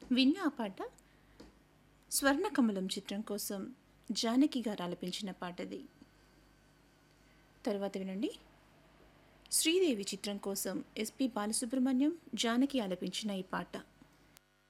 విన్న ఆ పాట స్వర్ణకమలం చిత్రం కోసం జానకి గారు ఆలపించిన పాటది. తర్వాత వినండి, శ్రీదేవి చిత్రం కోసం ఎస్పి బాలసుబ్రహ్మణ్యం, జానకి ఆలపించిన ఈ పాట.